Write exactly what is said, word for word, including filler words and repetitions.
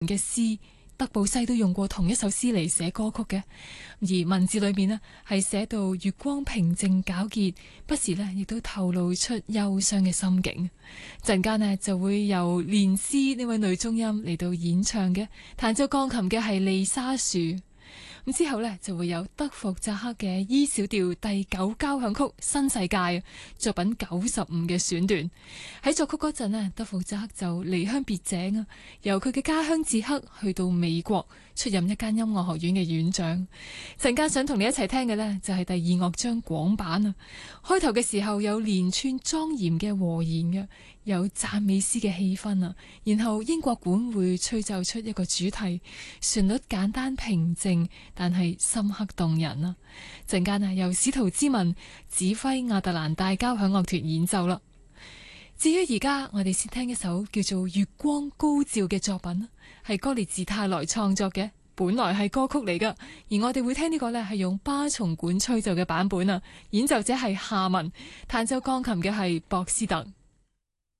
嘅詩，德布西都用過同一首詩嚟寫歌曲嘅。而文字裏面呢，係寫到月光平靜皎潔，不時呢亦都透露出憂傷嘅心境。陣間呢就會由連詩呢位女中音嚟到演唱嘅，彈奏鋼琴嘅係麗莎樹。咁之後呢，就會有德弗扎克嘅 E 小調第九交響曲新世界作品九十五嘅選段。喺作曲嗰陣呢，德弗扎克就離鄉別井啊，由佢嘅家鄉捷克去到美國出任一間音樂學院嘅院長。陣間想同你一齊聽嘅呢，就係第二樂章廣版啊。開頭嘅時候有連串莊嚴嘅和弦嘅，有讚美詩嘅氣氛啊，然後英國管會吹奏出一個主題，旋律簡單平靜，但係深刻動人啊。陣間啊，由司徒之文指揮亞特蘭大交響樂團演奏啦。至於而家，我哋先聽一首叫做《月光高照》嘅作品，係歌列治泰來創作嘅，本來係歌曲嚟噶，而我哋會聽呢個呢係用巴松管吹奏嘅版本啊，演奏者係夏文，彈奏鋼琴嘅係博斯特。